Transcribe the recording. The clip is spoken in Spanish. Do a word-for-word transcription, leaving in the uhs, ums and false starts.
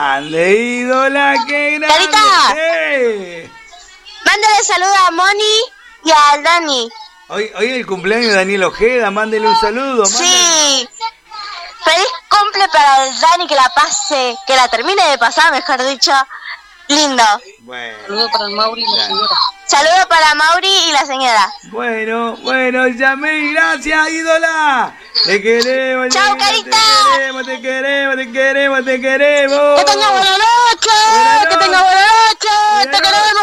Ande, ídola, qué grande. Carita, ¡Eh! mándale saludos a Moni y al Dani. Hoy, hoy es el cumpleaños de Daniel Ojeda, mándele un saludo. Mándele. Sí. Feliz cumple para el Dani, que la pase, que la termine de pasar, mejor dicho. Lindo. Bueno. Saludos para el Mauri y la señora. Saludos para Mauri y la señora. Bueno, bueno, Yamil, gracias, ídola. Te queremos, Chao, Yamil, Carita. Te queremos, te queremos, te queremos, te queremos. Que tenga buena noche. Buena Que tenga noche. buena noche. Buena Te queremos.